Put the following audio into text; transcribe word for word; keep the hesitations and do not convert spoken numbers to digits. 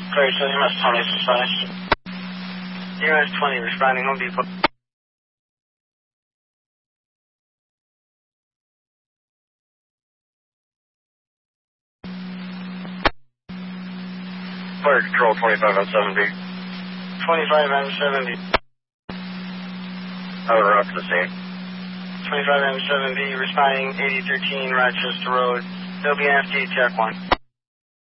Sorry, so U M S twenty is responding. U M S twenty responding, Home Depot. Fire Control twenty-five on seven B. twenty-five on seven B. I would run up to the scene. twenty-five on seven B responding, eighty thirteen Rochester Road. There'll be an F T check one.